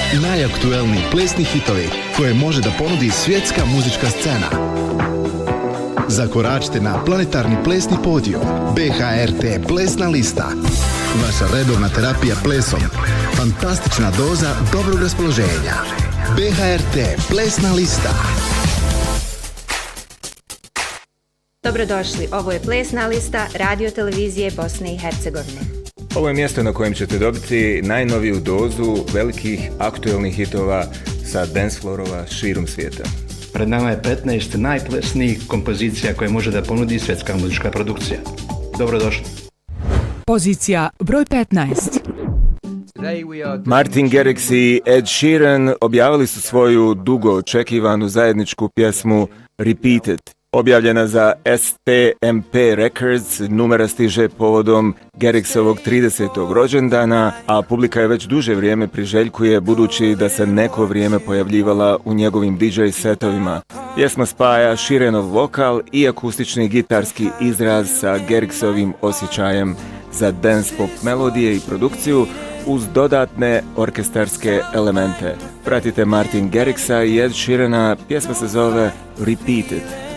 Najaktuelniji plesni hitovi koje može da ponudi svjetska muzička scena. Zakoračite na planetarni plesni podijum BHRT plesna lista. Vaša redovna terapija plesom. Fantastična doza dobrog raspoloženja. BHRT plesna lista. Dobrodošli, ovo je plesna lista Radio televizije Bosne i Hercegovine. Ovo je mjesto na kojem ćete dobiti najnoviju dozu velikih aktuelnih hitova sa dance floorova širom svijeta. Pred nama je 15 najplesnijih kompozicija koje može da ponudi svjetska muzička produkcija. Dobrodošli. Pozicija broj 15. Martin Garrix i Ed Sheeran objavili su svoju dugo očekivanu zajedničku pjesmu Repeated. Objavljena za STMP Records, numera stiže povodom Garrixovog 30. rođendana, a publika je već duže vrijeme priželjkuje budući da se neko vrijeme pojavljivala u njegovim DJ setovima. Pjesma spaja Sheeranov vokal i akustični gitarski izraz sa Garrixovim osjećajem za dance pop melodije i produkciju uz dodatne orkestarske elemente. Pratite Martin Garrixa i Ed Sheerana, pjesma se zove Repeated.